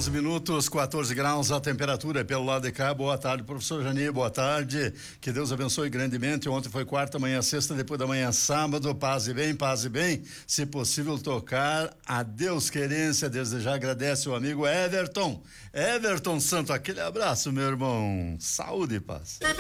11 minutos, 14 graus a temperatura pelo lado de cá. Boa tarde, professor Jani, boa tarde. Que Deus abençoe grandemente. Ontem foi quarta, amanhã sexta, depois da manhã sábado. Paz e bem, paz e bem. Se possível tocar a Deus querência, desde já agradece o amigo Everton. Everton Santo, aquele abraço, meu irmão. Saúde e paz.